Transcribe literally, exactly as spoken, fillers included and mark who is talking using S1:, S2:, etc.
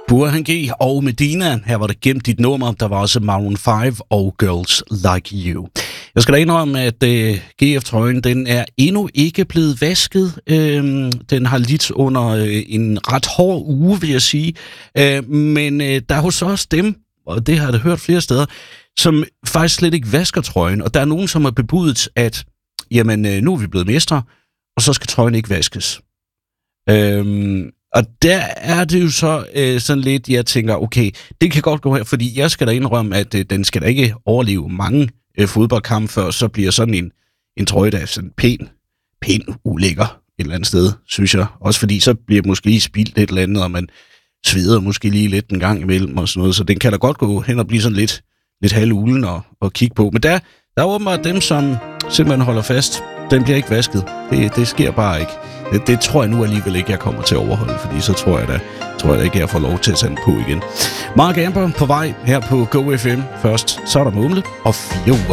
S1: Burhan G og Medina. Her var der gemt dit nummer. Der var også Maroon fem og Girls Like You. Jeg skal da indrømme, at uh, G F-trøjen, den er endnu ikke blevet vasket. Øhm, den har lidt under øh, en ret hård uge, vil jeg sige. Øh, men øh, der er hos os dem, og det har jeg hørt flere steder, som faktisk slet ikke vasker trøjen. Og der er nogen, som har bebudet, at jamen, øh, nu er vi blevet mestre, og så skal trøjen ikke vaskes. Øhm, og der er det jo så øh, sådan lidt, jeg tænker, okay, det kan godt gå her, fordi jeg skal da indrømme, at øh, den skal da ikke overleve mange øh, fodboldkampe, før så bliver sådan en, en trøje, der er sådan pæn, pæn ulækker et eller andet sted, synes jeg. Også fordi så bliver måske lige spildt et eller andet, og man sveder måske lige lidt en gang imellem og sådan noget, så den kan da godt gå hen og blive sådan lidt, lidt halvulen og, og kigge på. Men der, der er åbenbart dem, som simpelthen holder fast. Den bliver ikke vasket. Det, det sker bare ikke. Det, det tror jeg nu alligevel ikke, jeg kommer til at overholde, fordi så tror jeg da, tror jeg da ikke, jeg får lov til at tage den på igen. Mark Amber på vej her på Go F M. Først så er der Mumle og fire uger.